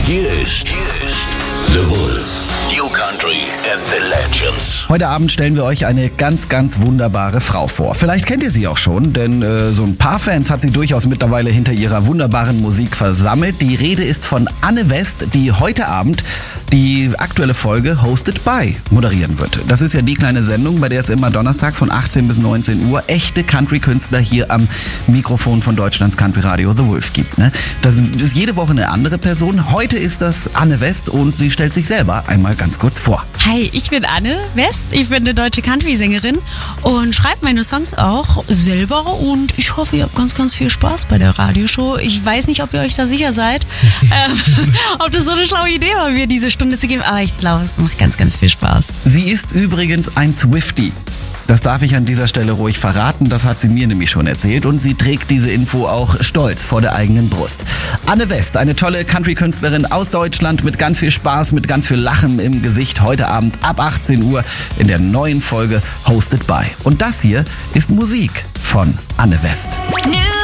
Hier ist The Wolf. New Country and the Legends. Heute Abend stellen wir euch eine ganz, ganz wunderbare Frau vor. Vielleicht kennt ihr sie auch schon, denn so ein paar Fans hat sie durchaus mittlerweile hinter ihrer wunderbaren Musik versammelt. Die Rede ist von Anne West, die heute Abend die aktuelle Folge Hosted by moderieren wird. Das ist ja die kleine Sendung, bei der es immer donnerstags von 18 bis 19 Uhr echte Country-Künstler hier am Mikrofon von Deutschlands Country-Radio The Wolf gibt. Ne? Das ist jede Woche eine andere Person. Heute ist das Anne West und sie stellt sich selber einmal ganz kurz vor. Hi, ich bin Anne West, ich bin eine deutsche Country-Sängerin und schreibe meine Songs auch selber und ich hoffe, ihr habt ganz, ganz viel Spaß bei der Radioshow. Ich weiß nicht, ob ihr euch da sicher seid, ob das so eine schlaue Idee war, mir diese Stunde zu geben, aber ich glaube, es macht ganz, ganz viel Spaß. Sie ist übrigens ein Swiftie. Das darf ich an dieser Stelle ruhig verraten, das hat sie mir nämlich schon erzählt und sie trägt diese Info auch stolz vor der eigenen Brust. Anne West, eine tolle Country-Künstlerin aus Deutschland mit ganz viel Spaß, mit ganz viel Lachen im Gesicht, heute Abend ab 18 Uhr in der neuen Folge Hosted by. Und das hier ist Musik von Anne West.